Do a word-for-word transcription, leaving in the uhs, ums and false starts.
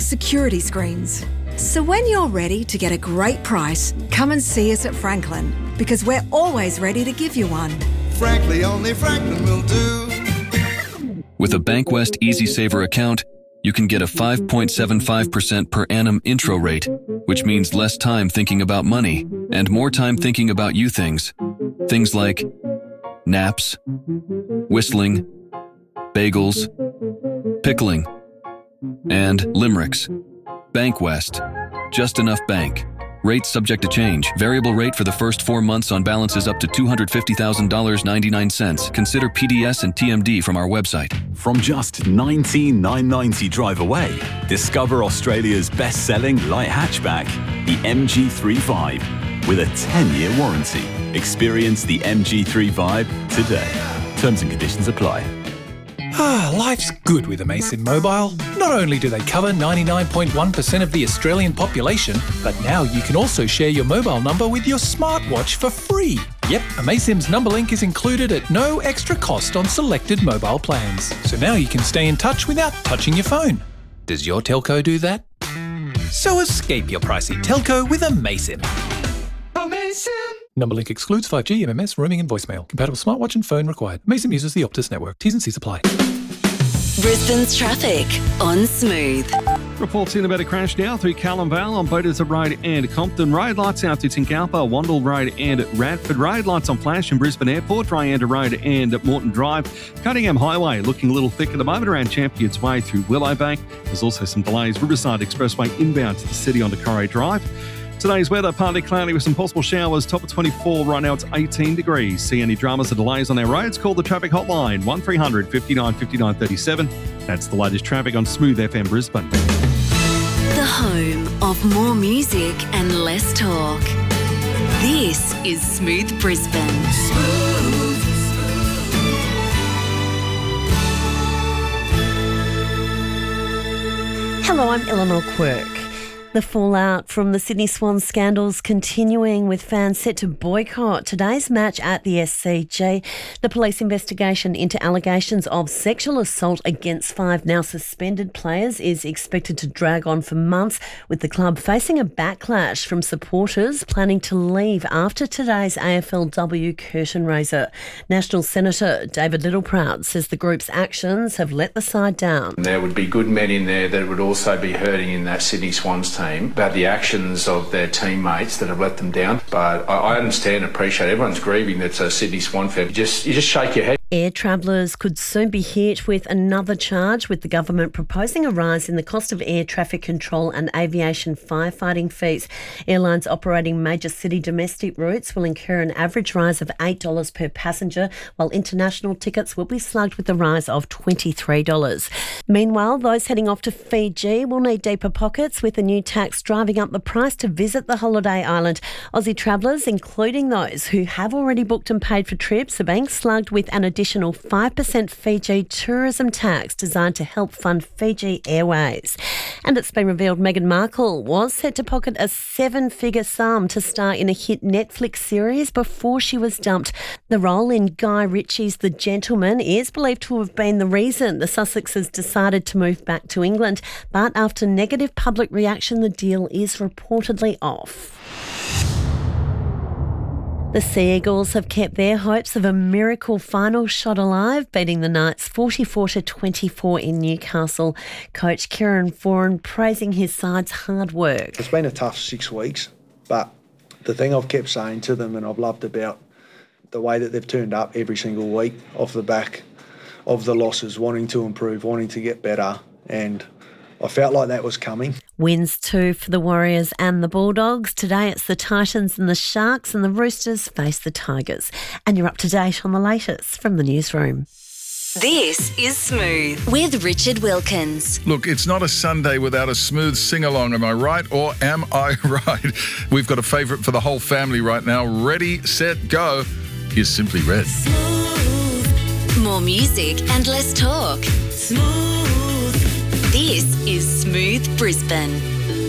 security screens. So when you're ready to get a great price, come and see us at Franklin, because we're always ready to give you one. Frankly, only Franklin will do. With a Bankwest Easy Saver account, you can get a five point seven five percent per annum intro rate, which means less time thinking about money and more time thinking about you things. Things like naps, whistling, bagels, pickling, and limericks. Bankwest. Just enough bank. Rates subject to change. Variable rate for the first four months on balances up to two hundred fifty thousand dollars and ninety-nine cents. Consider P D S and T M D from our website. From just nineteen thousand nine hundred ninety dollars drive away, discover Australia's best-selling light hatchback, the M G three Vibe, with a ten-year warranty. Experience the M G three Vibe today. Terms and conditions apply. Ah, life's good with Amaysim Mobile. Not only do they cover ninety-nine point one percent of the Australian population, but now you can also share your mobile number with your smartwatch for free. Yep, Amaysim's number link is included at no extra cost on selected mobile plans. So now you can stay in touch without touching your phone. Does your telco do that? So escape your pricey telco with Amaysim. Amaysim! Number link excludes five G, M M S, roaming and voicemail. Compatible smartwatch and phone required. Amaysim uses the Optus network. T's and C's apply. Brisbane's traffic on Smooth. Reports in about a crash now through Callum Vale on Boaters Road and Compton Road. Lights out to Tingalpa, Wandle Road and Radford Road. Lights on flash in Brisbane Airport, Dryander Road and Moreton Drive. Cunningham Highway looking a little thick at the moment around Champions Way through Willowbank. There's also some delays. Riverside Expressway inbound to the city onto Corrie Drive. Today's weather, partly cloudy with some possible showers. Top of twenty-four, right now it's eighteen degrees. See any dramas or delays on our roads? Call the traffic hotline, one three hundred fifty-nine fifty-nine thirty-seven. That's the latest traffic on Smooth F M Brisbane. The home of more music and less talk. This is Smooth Brisbane. Smooth. Hello, I'm Eleanor Quirk. The fallout from the Sydney Swans scandals continuing, with fans set to boycott today's match at the S C G. The police investigation into allegations of sexual assault against five now suspended players is expected to drag on for months, with the club facing a backlash from supporters planning to leave after today's A F L W curtain raiser. National Senator David Littleproud says the group's actions have let the side down. There would be good men in there that would also be hurting in that Sydney Swans team about the actions of their teammates that have let them down. But I, I understand and appreciate everyone's grieving that's a Sydney Swan fan. You just, you just shake your head. Air travellers could soon be hit with another charge, with the government proposing a rise in the cost of air traffic control and aviation firefighting fees. Airlines operating major city domestic routes will incur an average rise of eight dollars per passenger, while international tickets will be slugged with a rise of twenty-three dollars. Meanwhile, those heading off to Fiji will need deeper pockets, with a new tax driving up the price to visit the holiday island. Aussie travellers, including those who have already booked and paid for trips, are being slugged with an additional additional five percent Fiji tourism tax designed to help fund Fiji Airways. And it's been revealed Meghan Markle was set to pocket a seven-figure sum to star in a hit Netflix series before she was dumped. The role in Guy Ritchie's The Gentleman is believed to have been the reason the Sussexes decided to move back to England, but after negative public reaction, the deal is reportedly off. The Sea Eagles have kept their hopes of a miracle final shot alive, beating the Knights forty-four to twenty-four in Newcastle. Coach Kieran Foran praising his side's hard work. It's been a tough six weeks, but the thing I've kept saying to them and I've loved about the way that they've turned up every single week off the back of the losses, wanting to improve, wanting to get better, and I felt like that was coming. Wins too for the Warriors and the Bulldogs. Today it's the Titans and the Sharks, and the Roosters face the Tigers. And you're up to date on the latest from the newsroom. This is Smooth with Richard Wilkins. Look, it's not a Sunday without a Smooth sing-along, am I right or am I right? We've got a favourite for the whole family right now. Ready, set, go. Here's Simply Red. Smooth. More music and less talk. Smooth. This is Smooth Brisbane.